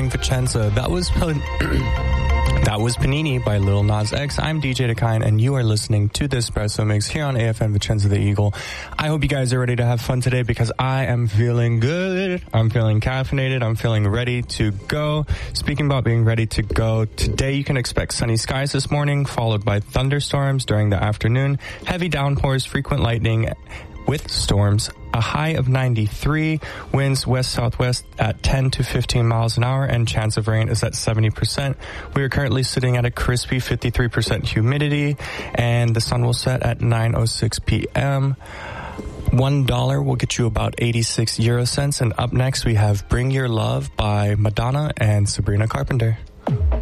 AFM Vicenza. That was Panini by Lil Nas X. I'm DJ Dakine, and you are listening to the Espresso Mix here on AFM Vicenza the Eagle. I hope you guys are ready to have fun today because I am feeling good. I'm feeling caffeinated. I'm feeling ready to go. Speaking about being ready to go, today you can expect sunny skies this morning, followed by thunderstorms during the afternoon, heavy downpours, frequent lightning with storms, a high of 93, winds west-southwest at 10 to 15 miles an hour, and chance of rain is at 70%. We are currently sitting at a crispy 53% humidity, and the sun will set at 9:06 p.m. $1 will get you about 86 euro cents, and up next we have Bring Your Love by Madonna and Sabrina Carpenter.